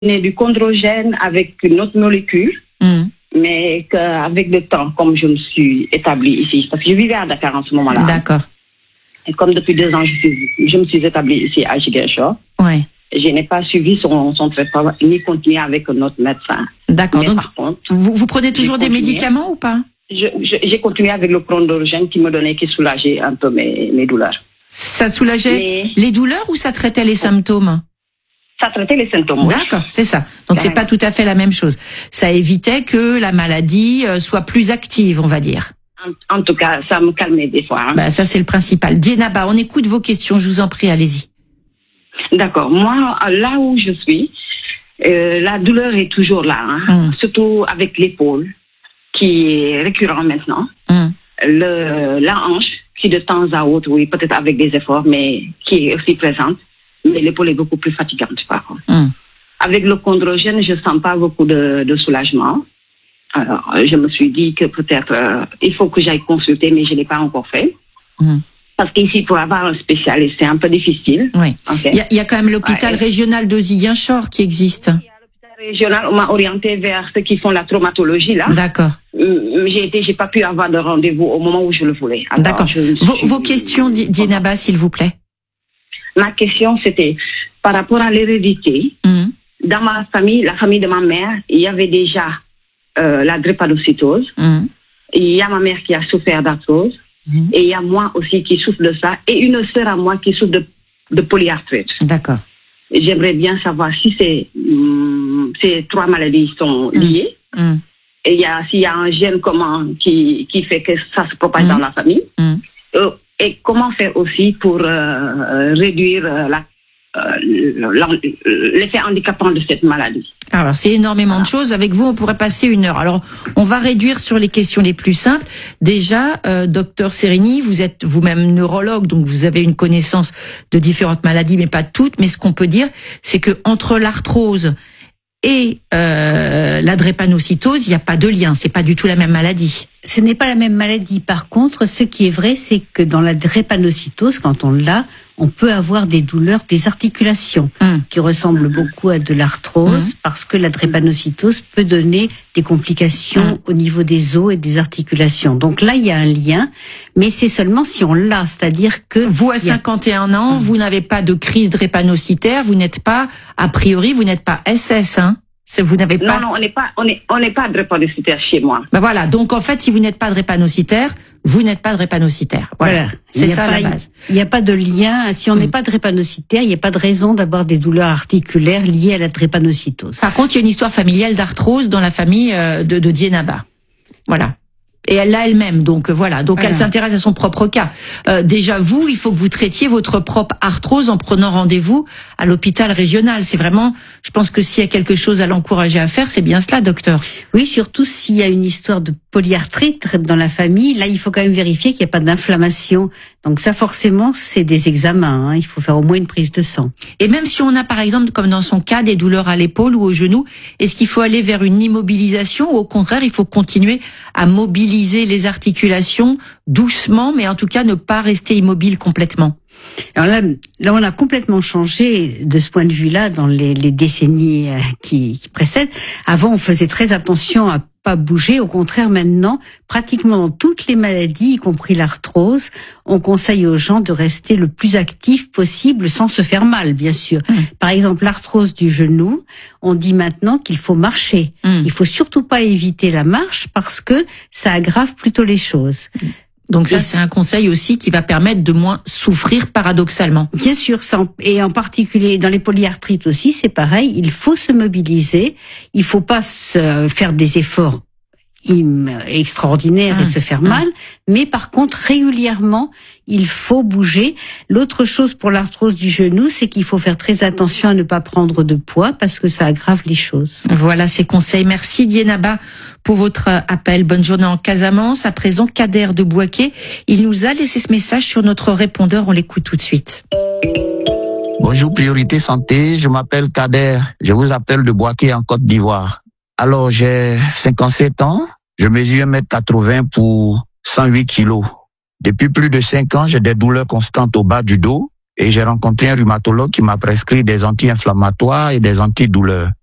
du chondrogène avec une autre molécule, mais qu'avec le temps, comme je me suis établie ici, parce que je vivais à Dakar en ce moment-là. D'accord. Et comme depuis 2 ans, je me suis établie ici à Ziguinchor. Ouais. Je n'ai pas suivi son traitement, ni continué avec notre médecin. D'accord. Mais Donc, par contre, vous prenez toujours des médicaments ou pas? J'ai continué avec le chondrogène qui soulageait un peu mes douleurs. Ça soulageait les douleurs ou ça traitait les symptômes? Ça traitait les symptômes. D'accord, c'est ça. Donc c'est pas tout à fait la même chose. Ça évitait que la maladie soit plus active, on va dire. En tout cas, ça me calmait des fois. Ça c'est le principal. Dienaba, on écoute vos questions, je vous en prie, allez-y. D'accord. Moi, là où je suis, la douleur est toujours là, surtout avec l'épaule, qui est récurrent maintenant. La hanche, qui de temps à autre, oui, peut-être avec des efforts, mais qui est aussi présente. Mais l'épaule est beaucoup plus fatigante, par contre. Avec le chondrogène, je sens pas beaucoup de soulagement. Alors, je me suis dit que peut-être il faut que j'aille consulter, mais je l'ai pas encore fait. Parce qu'ici, pour avoir un spécialiste, c'est un peu difficile. Oui. Okay. Il y a quand même l'hôpital régional de Ziguinchor qui existe. Il y a l'hôpital régional, on m'a orienté vers ceux qui font la traumatologie, là. D'accord. J'ai pas pu avoir de rendez-vous au moment où je le voulais. Alors, d'accord. Vos questions, Dienaba, s'il vous plaît. Ma question, c'était par rapport à l'hérédité. Dans ma famille, la famille de ma mère, il y avait déjà la drépanocytose. Il y a ma mère qui a souffert d'arthrose. Et il y a moi aussi qui souffre de ça. Et une sœur à moi qui souffre de polyarthrite. D'accord. J'aimerais bien savoir si ces 3 maladies sont liées. Et s'il y a un gène qui fait que ça se propage dans la famille. Et comment faire aussi pour réduire l'effet handicapant de cette maladie. Alors, c'est énormément de choses. Avec vous, on pourrait passer 1 heure. Alors, on va réduire sur les questions les plus simples. Déjà, docteur Serrini, vous êtes vous-même neurologue, donc vous avez une connaissance de différentes maladies, mais pas toutes. Mais ce qu'on peut dire, c'est que entre l'arthrose et la drépanocytose, il n'y a pas de lien. C'est pas du tout la même maladie. Ce n'est pas la même maladie. Par contre, ce qui est vrai, c'est que dans la drépanocytose, quand on l'a, on peut avoir des douleurs des articulations qui ressemblent beaucoup à de l'arthrose parce que la drépanocytose peut donner des complications au niveau des os et des articulations. Donc là, il y a un lien, mais c'est seulement si on l'a, c'est-à-dire que... Vous, à 51 ans, vous n'avez pas de crise drépanocytaire, vous n'êtes pas, a priori, vous n'êtes pas SS, hein? Vous n'avez pas... Non, on n'est pas drépanocytaire chez moi. Ben voilà. Donc, en fait, si vous n'êtes pas drépanocytaire, vous n'êtes pas drépanocytaire. Voilà. C'est ça la base. Il n'y a pas de lien. Si on n'est pas drépanocytaire, il n'y a pas de raison d'avoir des douleurs articulaires liées à la drépanocytose. Par contre, il y a une histoire familiale d'arthrose dans la famille de Dienaba. Voilà. Et elle l'a elle-même, donc voilà. Donc elle s'intéresse à son propre cas. Déjà vous, il faut que vous traitiez votre propre arthrose en prenant rendez-vous à l'hôpital régional. C'est vraiment, je pense que s'il y a quelque chose à l'encourager à faire, c'est bien cela, docteur. Oui, surtout s'il y a une histoire de polyarthrite dans la famille. Là, il faut quand même vérifier qu'il n'y a pas d'inflammation. Donc ça, forcément, c'est des examens. Il faut faire au moins une prise de sang. Et même si on a, par exemple, comme dans son cas, des douleurs à l'épaule ou au genou, est-ce qu'il faut aller vers une immobilisation ou au contraire, il faut continuer à mobiliser les articulations doucement, mais en tout cas ne pas rester immobile complètement? Alors là, on a complètement changé de ce point de vue-là dans les décennies qui précèdent. Avant, on faisait très attention à pas bouger. Au contraire, maintenant, pratiquement dans toutes les maladies, y compris l'arthrose, on conseille aux gens de rester le plus actif possible sans se faire mal, bien sûr. Par exemple, l'arthrose du genou, on dit maintenant qu'il faut marcher. Il faut surtout pas éviter la marche parce que ça aggrave plutôt les choses. Donc ça, c'est un conseil aussi qui va permettre de moins souffrir paradoxalement. Bien sûr, et en particulier dans les polyarthrites aussi, c'est pareil. Il faut se mobiliser. Il faut pas faire des efforts extraordinaires et se faire mal. Mais par contre, régulièrement, il faut bouger. L'autre chose pour l'arthrose du genou, c'est qu'il faut faire très attention à ne pas prendre de poids parce que ça aggrave les choses. Voilà ces conseils. Merci Dienaba pour votre appel. Bonne journée en Casamance. À présent, Kader de Bouaké. Il nous a laissé ce message sur notre répondeur. On l'écoute tout de suite. Bonjour Priorité Santé. Je m'appelle Kader. Je vous appelle de Bouaké en Côte d'Ivoire. Alors, j'ai 57 ans. Je mesure 1m80 pour 108 kilos. Depuis plus de 5 ans, j'ai des douleurs constantes au bas du dos et j'ai rencontré un rhumatologue qui m'a prescrit des anti-inflammatoires et des antidouleurs.